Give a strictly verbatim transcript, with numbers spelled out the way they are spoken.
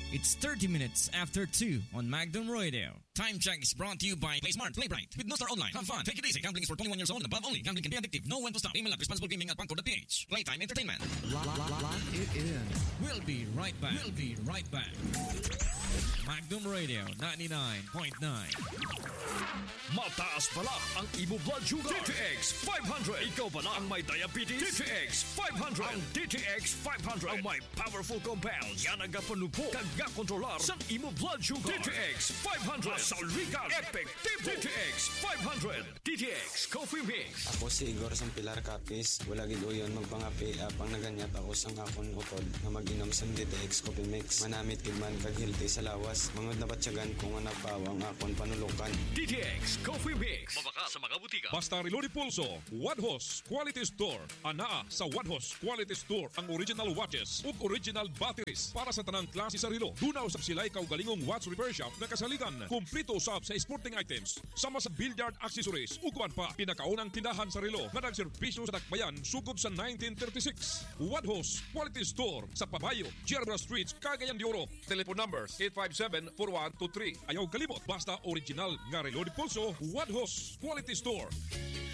It's thirty minutes after two on Magnum Radio. Time check is brought to you by Play Smart, Play Bright. With No Star Online, have fun, take it easy. Gambling is for twenty-one years old and above only. Gambling can be addictive. Know when to stop. Email at responsiblegaming at pangko.ph. Playtime Entertainment. Lock, lock, lock it in. We'll be right back. We'll be right back. Magnum Radio ninety-nine point nine. Mataas pala ang imo blood sugar. D T X five hundred. Ikaw ba na ang may diabetes? D T X five hundred. Ang D T X five hundred ang may powerful compounds. Yan ang gapanupo kag gakontrolar sa imo blood sugar. D T X five hundred. Masaligan. Epektibo. D T X five hundred. D T X Coffee Mix. Ako si Igor sang Pilar Capis. Wala gid uyon magpangapi apang naganyat ako sang akon utod na mag-inom sang D T X Coffee Mix. Manamit gid man kag healthy sa lawas. Mangod na batyagan kung nga napawang akon panulukan. D T X Coffee Mix. Mabaka sa mga butika. Basta Reloaded Pulso, Wadhos Quality Store. Anaa sa Wadhos Quality Store ang original watches ug original batteries para sa tanang klase sa relo. Dunaw sa silay kaugalingong watch repair shop na kasaligan. Kumplito usab sa sporting items, sama sa billiard accessories ug kuan pa. Pinakaunang tindahan sa relo nga nagserbisyo sa dakbayan sugod sa nineteen thirty-six. Wadhos Quality Store sa Pabayo, Gerber Street, Cagayan de Oro. Telephone numbers eight five seven, four one two three. Ayaw kalimot, basta original nga Reloaded Pulso, Wadhos Quality Store.